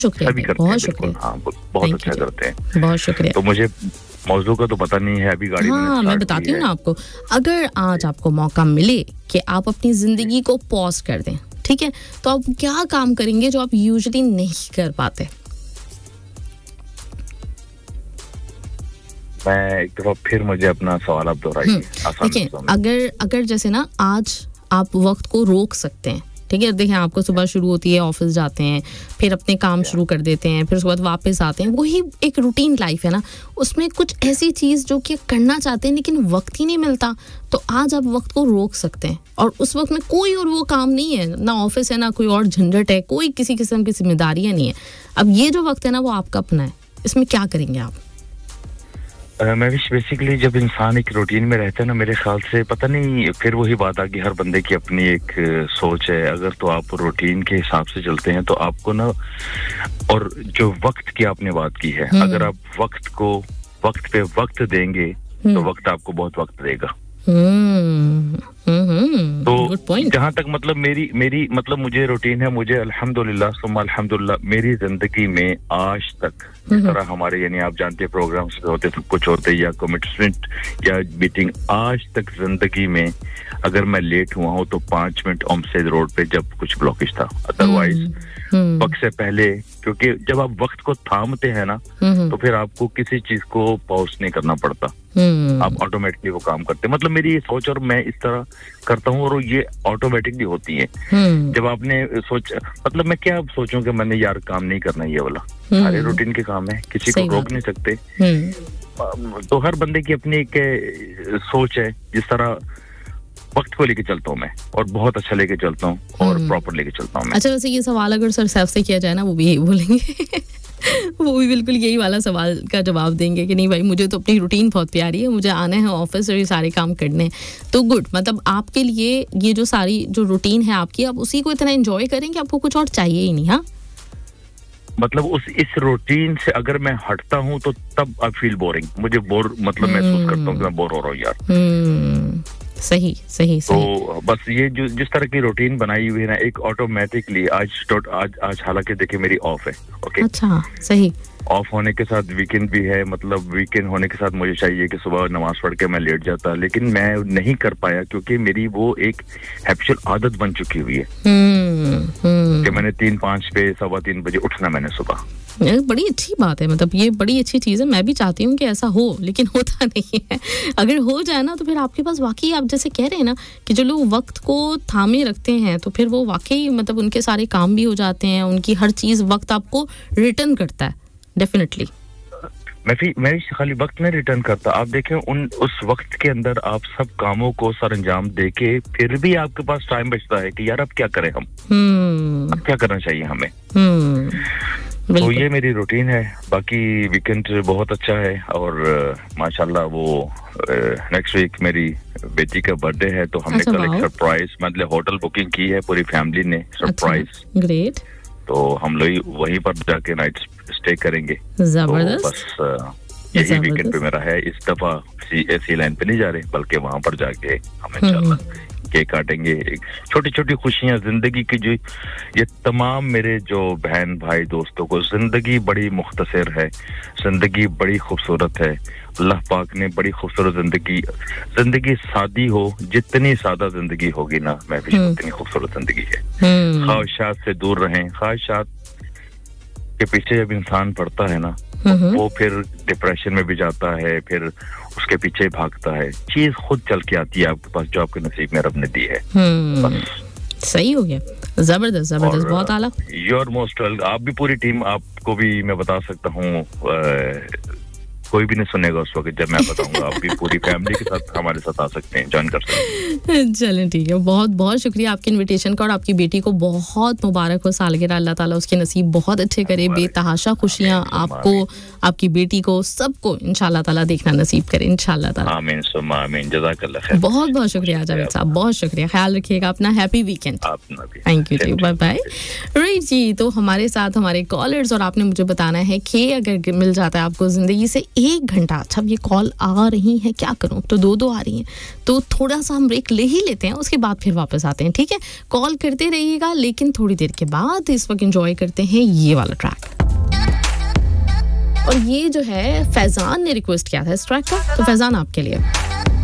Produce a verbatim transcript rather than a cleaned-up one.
शुक्रिया, बहुत शुक्रिया। हाँ, बहुत अच्छा करते हैं, बहुत शुक्रिया। तो मुझे मौजू का तो पता नहीं है, अभी गाड़ी हाँ, मैं बताती हूँ ना आपको, अगर आज आपको मौका मिले कि आप अपनी जिंदगी को पॉज कर दें, ठीक है, तो आप क्या काम करेंगे जो आप यूजुअली नहीं कर पाते? मैं एक दफा फिर मुझे अपना सवाल आप दोहराइए। देखिए, अगर अगर जैसे ना आज आप वक्त को रोक सकते हैं, ठीक है, देखें आपको सुबह शुरू होती है, ऑफिस जाते हैं, फिर अपने काम शुरू कर देते हैं, फिर उसके बाद वापस आते हैं, वही एक रूटीन लाइफ है ना, उसमें कुछ ऐसी चीज़ जो कि करना चाहते हैं लेकिन वक्त ही नहीं मिलता, तो आज आप वक्त को रोक सकते हैं और उस वक्त में कोई और वो काम नहीं है, ना ऑफिस है, ना कोई और झंझट है, कोई किसी किस्म की जिम्मेदारियाँ नहीं है। अब ये जो वक्त है ना वो आपका अपना है, इसमें क्या करेंगे आप? Uh, मैं भी बेसिकली जब इंसान एक रूटीन में रहता है ना, मेरे ख्याल से पता नहीं, फिर वही बात आ गई, हर बंदे की अपनी एक सोच है। अगर तो आप रूटीन के हिसाब से चलते हैं तो आपको ना, और जो वक्त की आपने बात की है, अगर आप वक्त को वक्त पे वक्त देंगे तो वक्त आपको बहुत वक्त देगा। तो जहाँ तक मतलब मेरी मेरी मतलब मुझे रूटीन है, मुझे अल्हम्दुलिल्लाह सुम्मा अल्हम्दुलिल्लाह मेरी जिंदगी में आज तक जिस तरह हमारे यानी आप जानते हैं प्रोग्राम्स होते सब कुछ होते या कमिटमेंट या मीटिंग, आज तक जिंदगी में अगर मैं लेट हुआ हूँ तो पांच मिनट ओमसेद रोड पे जब कुछ ब्लॉकेज था, अदरवाइज वक्त से पहले, क्योंकि जब आप वक्त को थामते हैं ना तो फिर आपको किसी चीज को पॉज नहीं करना पड़ता, आप ऑटोमेटिकली वो काम करते हैं। मतलब मेरी ये सोच और मैं इस तरह करता हूँ और ये ऑटोमेटिकली होती है। जब आपने सोच, मतलब मैं क्या सोचूं कि मैंने यार काम नहीं करना, ये वाला सारे रूटीन के काम है, किसी को रोक नहीं सकते। तो हर बंदे की अपनी एक सोच है, जिस तरह वक्त को लेके चलता हूँ मैं, और बहुत अच्छा लेके चलता हूँ और प्रॉपर लेके चलता हूँ मैं। अच्छा, वैसे ये सवाल अगर सर साहब से किया जाए ना, वो भी यही बोलेंगे वो भी बिल्कुल यही वाला सवाल का जवाब देंगे कि नहीं भाई, मुझे तो अपनी रूटीन बहुत प्यारी है, मुझे आना है ऑफिस और ये सारे काम करने हैं। तो गुड, मतलब आपके लिए ये जो सारी जो रूटीन है आपकी, आप उसी को इतना एंजॉय करें कि आपको कुछ और चाहिए ही नहीं। हाँ, मतलब उस इस रूटीन से अगर मैं हटता हूँ तो तब आई फील बोरिंग, मुझे बोर मतलब महसूस करता हूँ कि मैं बोर हो रहा हूँ यार। सही सही सही। तो बस ये जो जिस तरह की रूटीन बनाई हुई है ना, एक ऑटोमेटिकली आज आज आज हालांकि देखिए मेरी ऑफ है, ओके, अच्छा सही, ऑफ होने के साथ वीकेंड भी है, मतलब वीकेंड होने के साथ मुझे चाहिए कि सुबह नमाज पढ़ के मैं लेट जाता, लेकिन मैं नहीं कर पाया क्योंकि मेरी वो एक हैबिचुअल आदत बन चुकी हुई है कि मैंने तीन पाँच पे सवा तीन बजे उठना मैंने सुबह। बड़ी अच्छी बात है, मतलब ये बड़ी अच्छी चीज़ है, मैं भी चाहती हूँ कि ऐसा हो, लेकिन होता नहीं है। अगर हो जाए ना तो फिर आपके पास वाकई, आप जैसे कह रहे हैं ना कि जो लोग वक्त को थामे रखते हैं तो फिर वो वाकई मतलब उनके सारे काम भी हो जाते हैं, उनकी हर चीज़ वक्त आपको रिटर्न करता है डेफिनेटली। मैं भी मैं भी खाली वक्त में रिटर्न करता, आप देखें उन उस वक्त के अंदर आप सब कामों को सर अंजाम देके फिर भी आपके पास टाइम बचता है कि यार अब क्या करें हम, अब क्या करना चाहिए हमें। तो ये मेरी रूटीन है। बाकी वीकेंड बहुत अच्छा है और माशाल्लाह वो नेक्स्ट वीक मेरी बेटी का बर्थडे है, तो हमने कल एक सरप्राइज मतलब होटल बुकिंग की है पूरी फैमिली ने, सरप्राइज। ग्रेट। तो हम लोग वहीं पर जाके नाइट स्टे करेंगे। जबरदस्त। तो बस यही वीकेंड पे मेरा है। इस दफा सी ऐसी लाइन पे नहीं जा रहे बल्कि वहां पर जाके हम इंशाल्लाह केक काटेंगे। छोटी छोटी खुशियां जिंदगी की, जो ये तमाम मेरे जो बहन भाई दोस्तों को, जिंदगी बड़ी मुख्तसर है, जिंदगी बड़ी खूबसूरत है। अल्लाह पाक ने बड़ी खूबसूरत जिंदगी जिंदगी सादी हो, जितनी सादा जिंदगी होगी ना मैं भी उतनी खूबसूरत जिंदगी है। ख्वाहिशात से दूर रहें। ख्वाहिशात के पीछे जब इंसान पड़ता है ना वो फिर डिप्रेशन में भी जाता है, फिर उसके पीछे भागता है। चीज खुद चल के आती है आपके पास जो आपके नसीब में रब ने दी है। सही हो गया। जबरदस्त जबरदस्त, बहुत आला। You are most welcome. आप भी पूरी टीम, आपको भी मैं बता सकता हूँ, कोई भी नहीं सुनेगा उस वक्त जब मैं बताऊंगा। आप भी पूरी फैमिली के साथ हमारे साथ आ सकते हैं, ज्वाइन कर सकते हैं। चलें ठीक है, बहुत बहुत शुक्रिया आपकी इनविटेशन का, और आपकी बेटी को बहुत मुबारक हो सालगिरह। अल्लाह ताला उसके नसीब बहुत अच्छे करे, बेतहाशा खुशियां आपको, आपकी बेटी को, सबको इंशाल्लाह ताला देखना नसीब करे इंशाल्लाह ताला। आमीन सुम्मा आमीन। जज़ाकल्लाह खैर। बहुत बहुत शुक्रिया जावेद साहब, बहुत शुक्रिया। ख्याल रखिएगा अपना। Happy weekend. Thank you ji, bye bye. Right जी, तो हमारे साथ हमारे कॉलर्स, और आपने मुझे बताना है कि अगर मिल जाता है आपको जिंदगी से ایک گھنٹہ اچھا یہ کال آ رہی ہیں کیا کروں تو دو دو آ رہی ہیں تو تھوڑا سا ہم بریک لے ہی لیتے ہیں اس کے بعد پھر واپس آتے ہیں ٹھیک ہے کال کرتے رہیے گا لیکن تھوڑی دیر کے بعد اس وقت انجوائے کرتے ہیں یہ والا ٹریک اور یہ جو ہے فیضان نے ریکویسٹ کیا تھا اس ٹریک کا تو فیضان آپ کے لیے